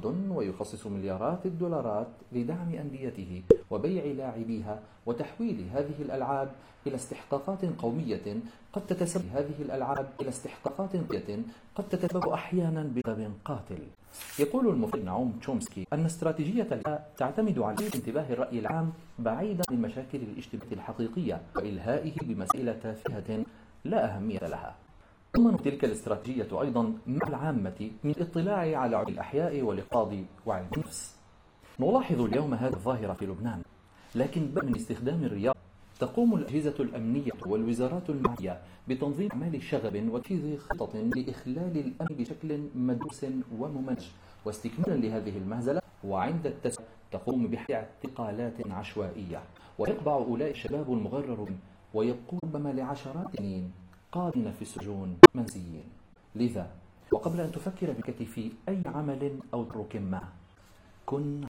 الأردن ويخصص مليارات الدولارات لدعم أنديته وبيع لاعبيها وتحويل هذه الألعاب إلى استحقاقات قومية قد تتسبب أحيانا بغضب قاتل. يقول المفكر نعوم تشومسكي أن استراتيجية الإلهاء تعتمد على انتباه الرأي العام بعيدا عن المشاكل الاجتماعية الحقيقية وإلهائه بمسائل تافهة لا أهمية لها. تضمن تلك الاستراتيجية أيضا مع العامة من الاطلاع على علم الأحياء والاقتصاد وعلم النفس. نلاحظ اليوم هذه الظاهرة في لبنان، لكن بدلا من استخدام الرياضة تقوم الأجهزة الأمنية والوزارات المعنية بتنظيم أعمال شغب وتنفيذ خطط لإخلال الأمن بشكل مدروس وممنهج. واستكمالا لهذه المهزلة، وعند التسوية تقوم باعتقالات عشوائية، ويقبع أولئك الشباب المغررون ويبقون ربما لعشرات السنين قاضين في السجون منسيين. لذا وقبل أن تفكر بك في أي عمل أو ترك ما، كن